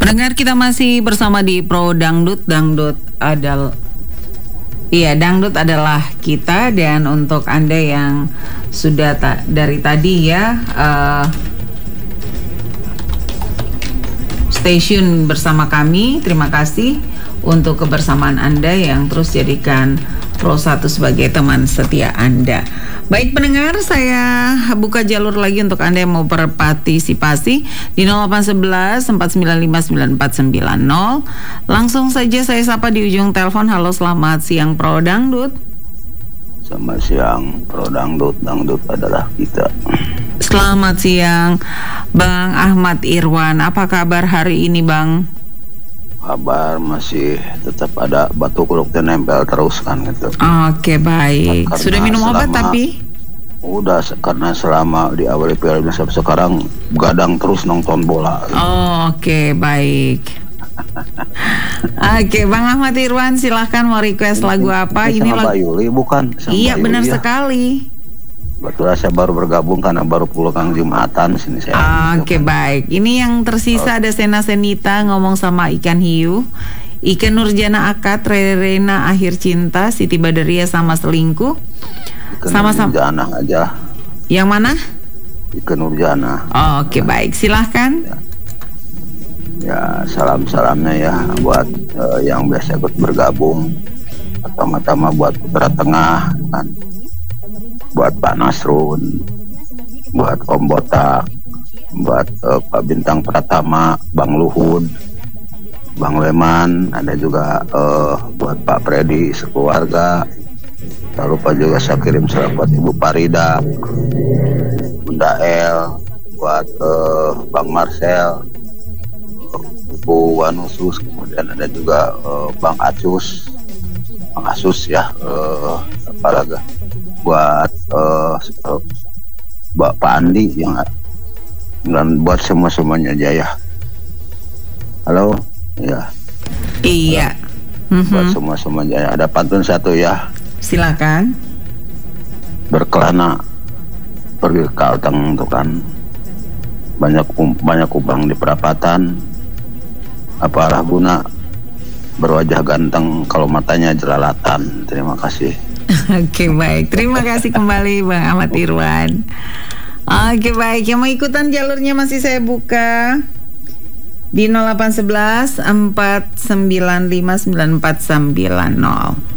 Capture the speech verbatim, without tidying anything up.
Pendengar, kita masih bersama di Pro Dangdut. Dangdut adalah Iya, dangdut adalah kita. Dan untuk Anda yang sudah ta- dari tadi ya uh, stasiun bersama kami, terima kasih untuk kebersamaan Anda yang terus jadikan Pro satu sebagai teman setia Anda. Baik pendengar, saya buka jalur lagi untuk Anda yang mau berpartisipasi di nol delapan satu satu empat sembilan lima sembilan empat sembilan nol. Langsung saja saya sapa di ujung telepon. Halo, selamat siang Pro Dangdut. Selamat siang Pro Dangdut. Dangdut adalah kita. Selamat siang Bang Ahmad Irwan. Apa kabar hari ini Bang? Kabar masih tetap ada batu kuruk dan nempel terus kan gitu. Oke, baik. Karena Sudah minum obat selama, tapi? Udah, karena selama di awal Piala Dunia sampai sekarang gadang terus nonton bola. Oh, oke, okay, baik. Oke, okay, Bang Ahmad Irwan, silahkan mau request lagu apa? Ini, ini sama lagu Bayuli bukan? Sama iya, Bayuli, benar ya. sekali. Betul, saya baru bergabung karena baru pulang Jumatan sini saya. Oke, okay, baik. Ini yang tersisa oh. ada Sena Senita ngomong sama Ikan Hiu, Ikan Nurjana Akad, Rena Akhir Cinta, Siti Badaria sama Selingkuh. Ikan Sama-sama. Nurjana aja. Yang mana? Ikan Nurjana. Oh, oke, okay, baik. Silahkan. Ya, ya salam-salamnya ya buat uh, yang biasa ikut bergabung. Pertama-tama buat Putra Tengah kan. Buat Pak Nasrun, buat Om Botak, buat uh, Pak Bintang Pratama, Bang Luhud, Bang Leman, ada juga uh, buat Pak Freddy sekeluarga. Tak lupa juga saya kirim salam buat Ibu Parida, Bunda El, buat uh, Bang Marcel, Ibu Wanusus, kemudian ada juga uh, Bang Acus, Bang Asus ya, uh, apa lagi? Buat uh, uh, Pak Andi yang dan buat semua semuanya aja ya. Halo, ya. Iya. Halo. Buat semua semuanya ada pantun satu ya. Silakan. Berkelana pergi ke Kalteng tuh kan. Banyak um, banyak kubang di perapatan. Apalah guna berwajah ganteng kalau matanya jelalatan. Terima kasih. Oke, baik. Terima kasih kembali Bang Ahmad Irwan. Oke, baik. Yang mau ikutan jalurnya masih saya buka di nol delapan satu satu empat sembilan lima sembilan empat sembilan nol.